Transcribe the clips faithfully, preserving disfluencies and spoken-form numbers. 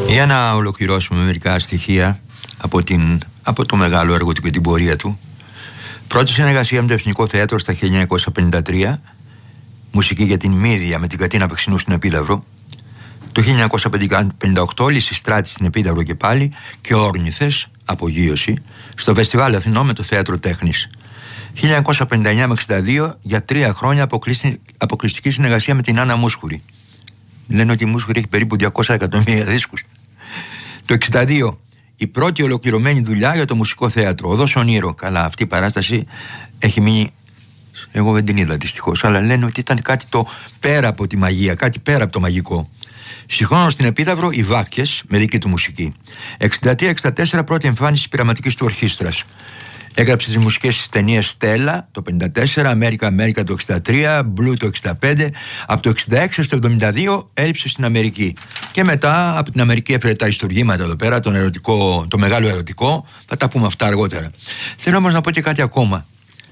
Για να ολοκληρώσουμε μερικά στοιχεία από, την, από το μεγάλο έργο του και την πορεία του. Πρώτη συνεργασία με το Εθνικό Θέατρο στα χίλια εννιακόσια πενήντα τρία, μουσική για την Μύδια με την Κατίνα Πεξινού στην Επίδαυρο. Το χίλια εννιακόσια πενήντα οκτώ, Λυσιστράτη στην Επίδαυρο και πάλι, και Όρνηθες, απογείωση, στο Φεστιβάλ Αθηνών με το Θέατρο Τέχνης. χίλια εννιακόσια πενήντα εννιά με εξήντα δύο, για τρία χρόνια αποκλειστική συνεργασία με την Άννα Μούσχουρη. Λένε ότι η Μούσχουρη έχει περίπου διακόσια εκατομμύρια δίσκους. Το εξήντα δύο, η πρώτη ολοκληρωμένη δουλειά για το Μουσικό Θέατρο, Οδός Ονείρο. Καλά, αυτή η παράσταση έχει μείνει. Εγώ δεν την είδα δυστυχώς, αλλά λένε ότι ήταν κάτι το πέρα από τη μαγεία, κάτι πέρα από το μαγικό. Συγχρόνως στην Επίδαυρο, οι Βάκκες με δική του μουσική. εξήντα τρία εξήντα τέσσερα, πρώτη εμφάνιση της πειραματικής του ορχήστρας. Έγραψε τις μουσικές στις ταινίες Στέλλα το πενήντα τέσσερα, Αμέρικα Αμέρικα το εξήντα τρία, Μπλου το εξήντα πέντε. Από το εξήντα έξι στο εβδομήντα δύο έλειψε στην Αμερική. Και μετά από την Αμερική έφερε τα αριστουργήματα εδώ πέρα, τον ερωτικό, το μεγάλο ερωτικό. Θα τα πούμε αυτά αργότερα. Θέλω όμως να πω και κάτι ακόμα.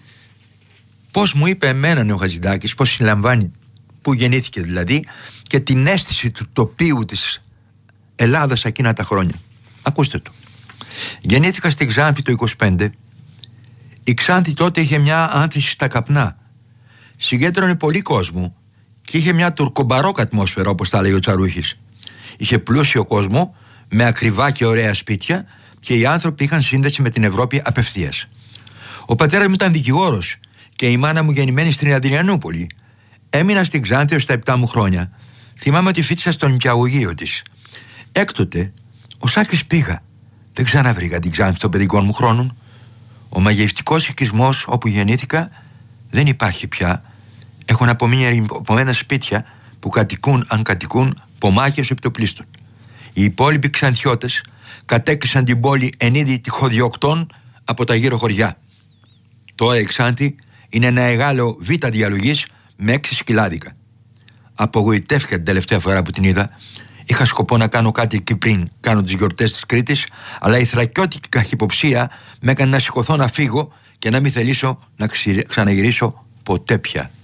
Πώς μου είπε εμένα ο Χατζηδάκης, πώς συλλαμβάνει, που γεννήθηκε δηλαδή, και την αίσθηση του τοπίου της Ελλάδας εκείνα τα χρόνια. Ακούστε το. Γεννήθηκα στη Ξάνθη το είκοσι πέντε. Η Ξάνθη τότε είχε μια άνθηση στα καπνά. Συγκέντρωνε πολύ κόσμο και είχε μια τουρκομπαρόκα ατμόσφαιρα, όπως τα λέει ο Τσαρούχης. Είχε πλούσιο κόσμο, με ακριβά και ωραία σπίτια, και οι άνθρωποι είχαν σύνδεση με την Ευρώπη απευθείας. Ο πατέρας μου ήταν δικηγόρος και η μάνα μου γεννημένη στην Αδριανούπολη. Έμεινα στην Ξάνθη ως τα επτά μου χρόνια. Θυμάμαι ότι φοιτήσα στον νηπιαγωγείο της. Έκτοτε, ο Σάκης πήγα. Δεν ξαναβρήκα την Ξάνθη των παιδικών μου χρόνων. Ο μαγευτικός οικισμός όπου γεννήθηκα δεν υπάρχει πια. Έχουν απομείνει απομένα σπίτια που κατοικούν, αν κατοικούν, πομάκες επιτοπλίστων. Οι υπόλοιποι Ξανθιώτες κατέκλυσαν την πόλη εν είδη τυχοδιοκτών από τα γύρω χωριά. Τώρα η Ξάνθη είναι ένα μεγάλο β' διαλογής με έξι σκυλάδικα. Απογοητεύτηκα την τελευταία φορά που την είδα. Είχα σκοπό να κάνω κάτι εκεί πριν κάνω τις γιορτές της Κρήτης, αλλά η θρακιώτικη καχυποψία με έκανε να σηκωθώ να φύγω και να μην θελήσω να ξαναγυρίσω ποτέ πια.